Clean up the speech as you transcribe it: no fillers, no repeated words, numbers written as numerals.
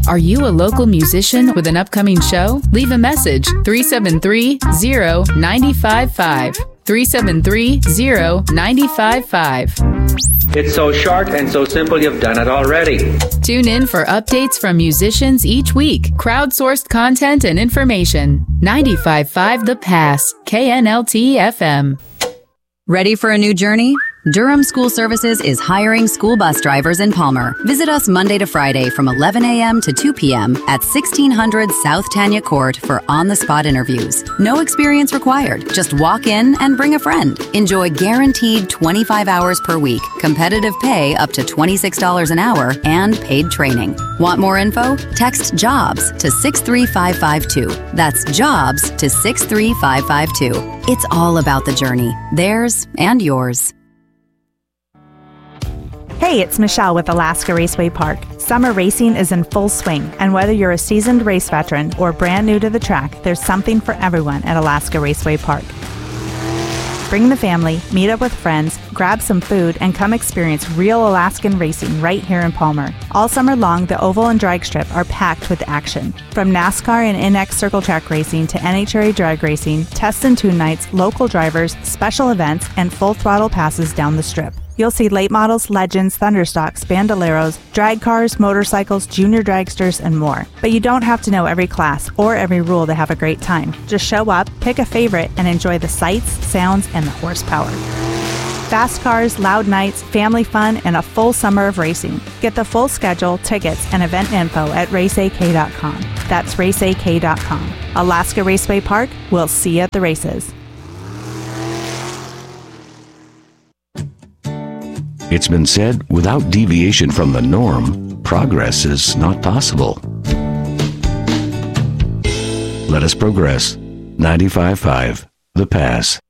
Are you a local musician with an upcoming show? Leave a message, 373-0955. 373-0955. It's so short and so simple, you've done it already. Tune in for updates from musicians each week, crowdsourced content and information. 95.5 The Pass, KNLT FM. Ready for a new journey? Durham School Services is hiring school bus drivers in Palmer. Visit us Monday to Friday from 11 a.m. to 2 p.m. at 1600 South Tanya Court for on-the-spot interviews. No experience required. Just walk in and bring a friend. Enjoy guaranteed 25 hours per week, competitive pay up to $26 an hour, and paid training. Want more info? Text JOBS to 63552. That's JOBS to 63552. It's all about the journey, theirs and yours. Hey, it's Michelle with Alaska Raceway Park. Summer racing is in full swing, and whether you're a seasoned race veteran or brand new to the track, there's something for everyone at Alaska Raceway Park. Bring the family, meet up with friends, grab some food, and come experience real Alaskan racing right here in Palmer. All summer long, the oval and drag strip are packed with action. From NASCAR and NX circle track racing to NHRA drag racing, test and tune nights, local drivers, special events, and full throttle passes down the strip. You'll see late models, legends, thunderstocks, bandoleros, drag cars, motorcycles, junior dragsters, and more. But you don't have to know every class or every rule to have a great time. Just show up, pick a favorite, and enjoy the sights, sounds, and the horsepower. Fast cars, loud nights, family fun, and a full summer of racing. Get the full schedule, tickets, and event info at raceak.com. That's raceak.com. Alaska Raceway Park, we'll see you at the races. It's been said, without deviation from the norm, progress is not possible. Let us progress. 95.5 The Pass.